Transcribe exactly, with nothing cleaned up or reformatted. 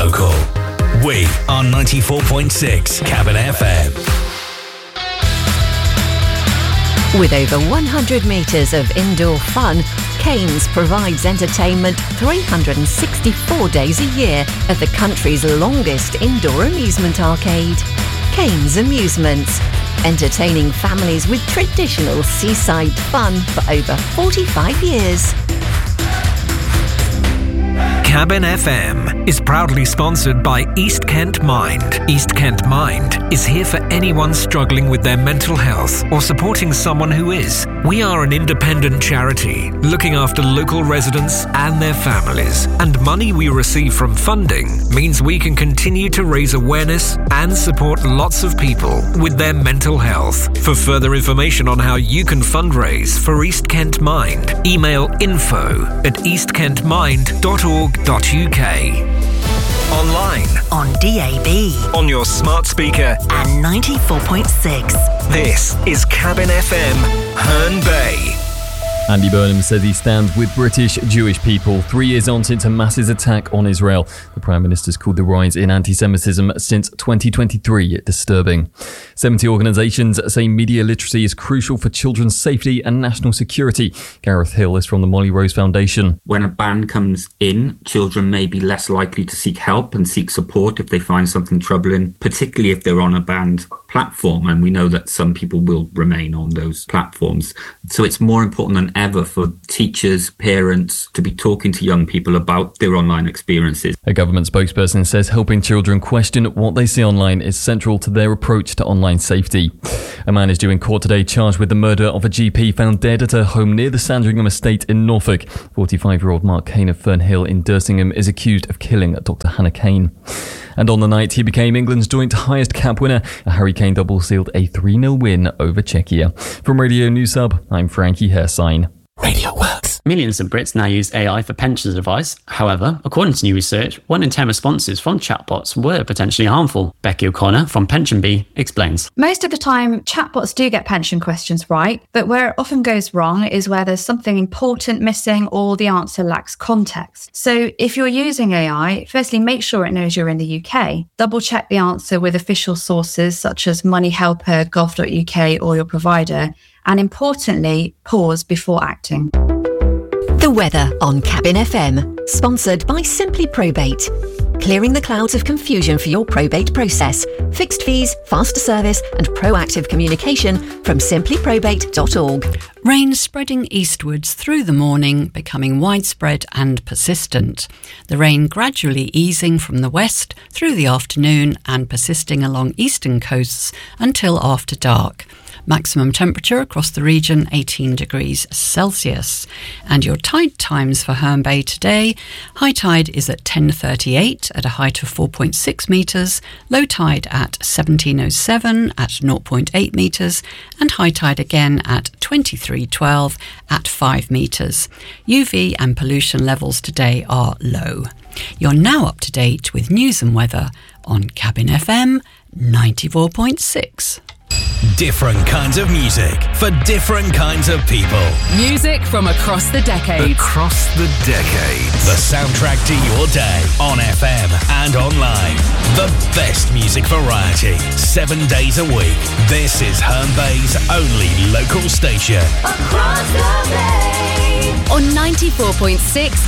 local. We are ninety-four point six Cabin F M. With over one hundred metres of indoor fun, Cairns provides entertainment three hundred sixty-four days a year at the country's longest indoor amusement arcade. Cairns Amusements, entertaining families with traditional seaside fun for over forty-five years. Cabin F M is proudly sponsored by East Kent Mind. East Kent Mind is here for anyone struggling with their mental health or supporting someone who is. We are an independent charity looking after local residents and their families, and money we receive from funding means we can continue to raise awareness and support lots of people with their mental health. For further information on how you can fundraise for East Kent Mind, email info at east kent mind dot org dot u k. Online, on D A B, on your smart speaker, and ninety-four point six. This is Cabin F M, Herne Bay. Andy Burnham says he stands with British Jewish people three years on since Hamas's attack on Israel. The Prime Minister's called the rise in anti-Semitism since twenty twenty-three disturbing. seventy organisations say media literacy is crucial for children's safety and national security. Gareth Hill is from the Molly Rose Foundation. When a ban comes in, children may be less likely to seek help and seek support if they find something troubling, particularly if they're on a banned platform, and we know that some people will remain on those platforms. So it's more important than ever for teachers, parents to be talking to young people about their online experiences. A government spokesperson says helping children question what they see online is central to their approach to online safety. A man is due in court today charged with the murder of a G P found dead at her home near the Sandringham estate in Norfolk. forty-five-year-old Mark Kane of Fernhill in Dersingham is accused of killing Doctor Hannah Kane. And on the night, he became England's joint highest cap winner. A Harry Kane double sealed a three nil win over Czechia. From Radio News Hub, I'm Frankie Hersign. Radio works. Millions of Brits now use A I for pensions advice. However, according to new research, one in ten responses from chatbots were potentially harmful. Becky O'Connor from PensionBee explains. Most of the time, chatbots do get pension questions right, but where it often goes wrong is where there's something important missing or the answer lacks context. So if you're using A I, firstly, make sure it knows you're in the U K. Double check the answer with official sources such as Money Helper, gov dot u k or your provider. And importantly, pause before acting. The weather on Cabin F M, sponsored by Simply Probate. Clearing the clouds of confusion for your probate process. Fixed fees, faster service and proactive communication from simply probate dot org. Rain spreading eastwards through the morning, becoming widespread and persistent. The rain gradually easing from the west through the afternoon and persisting along eastern coasts until after dark. Maximum temperature across the region eighteen degrees Celsius. And your tide times for Herne Bay today. High tide is at ten thirty-eight at a height of four point six metres, low tide at seventeen oh seven at zero point eight metres, and high tide again at twenty-three twelve at five metres. U V and pollution levels today are low. You're now up to date with news and weather on Cabin F M ninety-four point six. Different kinds of music for different kinds of people. Music from across the decades. Across the decades. The soundtrack to your day on F M and online. The best music variety, seven days a week. This is Herne Bay's only local station. Across the bay. On ninety-four point six